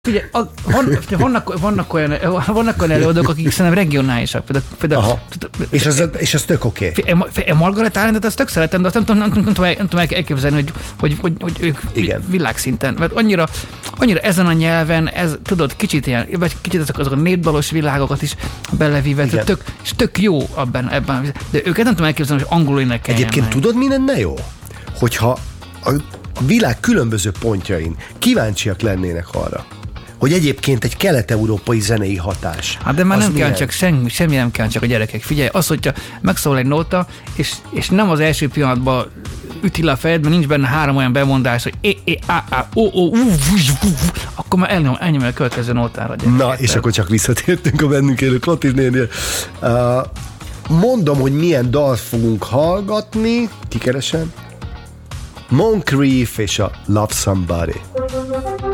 Figyelj, vannak olyan előadók, akik szerintem regionálisak. És az tök oké. Margaret Islandet azt tök szeretem, de azt nem tudom elképzelni, hogy ők világszinten. Mert annyira ezen a nyelven, ez tudod, kicsit azok a népdalos világokat is belevíve, tök jó ebben. De őket nem tudom elképzelni, hogy angolul énekeljen. Egyébként tudod, mi lenne jó? Hogyha a világ különböző pontjain kíváncsiak lennének arra, hogy egyébként egy kelet-európai zenei hatás. Hát de már nem kell csak semmi nem kell csak a gyerekek. Figyelj, az, hogyha megszól egy nóta, és nem az első pillanatban üti le a fejedben, nincs benne 3 olyan bemondás, hogy akkor már elnyomja a következő nótára. Na, és akkor csak visszatértünk a bennünk élő Klotilnénél. Mondom, hogy milyen dalt fogunk hallgatni, kikeresem. Moncrief és a Love Somebody.